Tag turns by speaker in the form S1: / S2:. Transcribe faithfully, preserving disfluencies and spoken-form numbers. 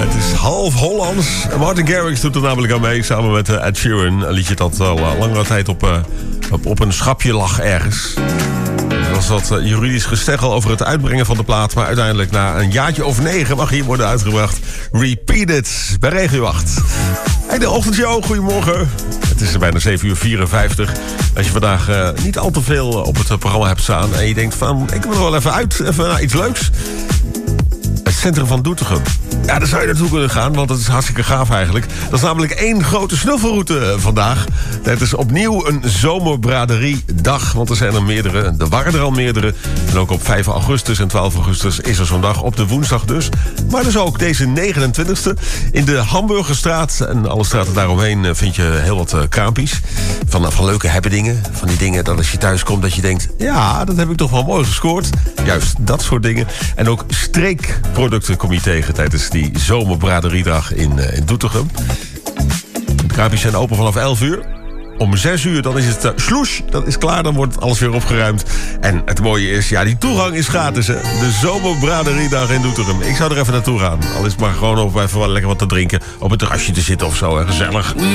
S1: Het is half Hollands. Martin Garrix doet er namelijk aan mee, samen met uh, Ed Sheeran. Een liedje dat al uh, langere tijd op, uh, op, op een schapje lag ergens. Er was wat uh, juridisch gesteggel over het uitbrengen van de plaat, maar uiteindelijk na een jaartje of negen mag hier worden uitgebracht. Repeat It bij Regio acht. Hey, de ochtendshow, goedemorgen. Het is bijna zeven uur vierenvijftig. Als je vandaag uh, niet al te veel op het uh, programma hebt staan en je denkt van, ik wil er wel even uit, even naar iets leuks. Het centrum van Doetinchem. Ja, daar zou je naartoe kunnen gaan, want dat is hartstikke gaaf eigenlijk. Dat is namelijk één grote snuffelroute vandaag. Het is opnieuw een zomerbraderiedag, want er zijn er meerdere. Er waren er al meerdere. En ook op vijf augustus en twaalf augustus is er zo'n dag, op de woensdag dus. Maar dus ook deze negenentwintigste in de Hamburgerstraat. En alle straten daaromheen vind je heel wat kraampjes. Van, van leuke hebbedingen. Van die dingen dat als je thuis komt dat je denkt, ja, dat heb ik toch wel mooi gescoord. Juist dat soort dingen. En ook streekproducten kom je tegen tijdens die zomerbraderiedag in, uh, in Doetinchem. De kraampjes zijn open vanaf elf uur. Om zes uur dan is het uh, sloes, dat is klaar, dan wordt alles weer opgeruimd. En het mooie is, ja, die toegang is gratis, hè. De zomerbraderiedag in Doetinchem. Ik zou er even naartoe gaan. Al is het maar gewoon om even lekker wat te drinken, op een terrasje te zitten of zo, hè. Gezellig.